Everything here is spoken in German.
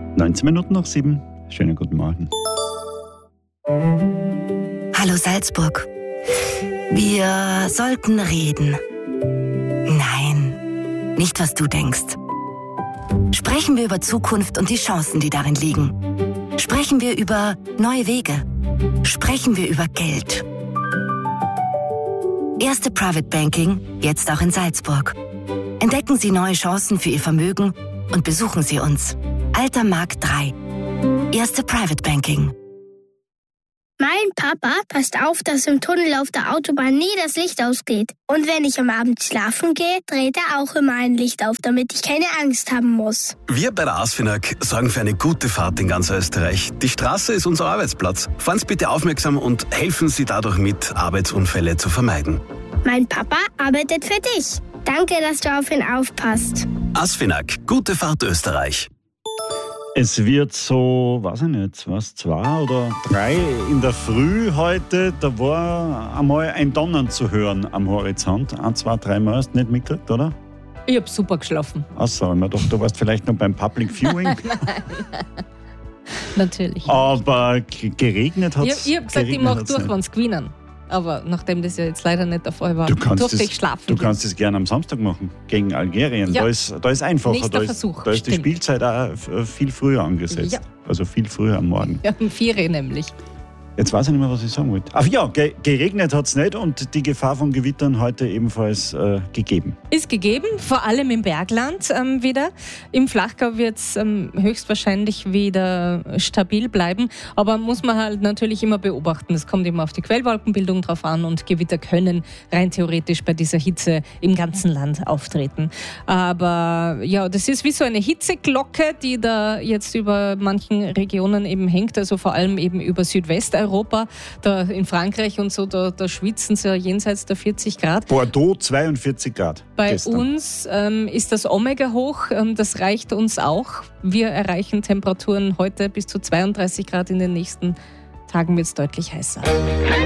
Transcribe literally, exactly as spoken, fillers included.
neunzehn Minuten nach sieben. Schönen guten Morgen. Hallo Salzburg. Wir sollten reden. Nein, nicht was du denkst. Sprechen wir über Zukunft und die Chancen, die darin liegen. Sprechen wir über neue Wege. Sprechen wir über Geld. Erste Private Banking, jetzt auch in Salzburg. Entdecken Sie neue Chancen für Ihr Vermögen und besuchen Sie uns. Alter Markt drei. Erste Private Banking. Mein Papa passt auf, dass im Tunnel auf der Autobahn nie das Licht ausgeht. Und wenn ich am Abend schlafen gehe, dreht er auch immer ein Licht auf, damit ich keine Angst haben muss. Wir bei der ASFINAG sorgen für eine gute Fahrt in ganz Österreich. Die Straße ist unser Arbeitsplatz. Fahren Sie bitte aufmerksam und helfen Sie dadurch mit, Arbeitsunfälle zu vermeiden. Mein Papa arbeitet für dich. Danke, dass du auf ihn aufpasst. ASFINAG, gute Fahrt Österreich. Es wird so, weiß ich nicht, was, zwei oder drei in der Früh heute, da war einmal ein Donnern zu hören am Horizont. Ein, zwei, drei Mal hast du nicht mitgekriegt, oder? Ich habe super geschlafen. Achso, ich mir gedacht, du warst vielleicht noch beim Public Viewing. Nein, natürlich. Aber g- geregnet hat es. Ich, ich habe gesagt, ich mache durch, wenn sie gewinnen. Aber nachdem das ja jetzt leider nicht der Fall war, Du kannst durfte das, ich schlafen. du kannst es gerne am Samstag machen, gegen Algerien. Ja. Da ist, da ist einfacher. Nächster Da ist, Versuch, da ist die stimmt. Spielzeit auch f- viel früher angesetzt. Ja. Also viel früher am Morgen. Ja, um vier Uhr nämlich. Jetzt weiß ich nicht mehr, was ich sagen wollte. Ach ja, ge- geregnet hat es nicht und die Gefahr von Gewittern heute ebenfalls äh, gegeben. Ist gegeben, vor allem im Bergland ähm, wieder. Im Flachgau wird es ähm, höchstwahrscheinlich wieder stabil bleiben. Aber muss man halt natürlich immer beobachten. Es kommt immer auf die Quellwolkenbildung drauf an und Gewitter können rein theoretisch bei dieser Hitze im ganzen Land auftreten. Aber ja, das ist wie so eine Hitzeglocke, die da jetzt über manchen Regionen eben hängt. Also vor allem eben über Südwesteuropa. Europa, da in Frankreich und so, da, da schwitzen sie ja jenseits der vierzig Grad. Bordeaux zweiundvierzig Grad. Bei gestern. uns ähm, ist das Omega hoch, ähm, das reicht uns auch. Wir erreichen Temperaturen heute bis zu zweiunddreißig Grad, in den nächsten Tagen wird es deutlich heißer.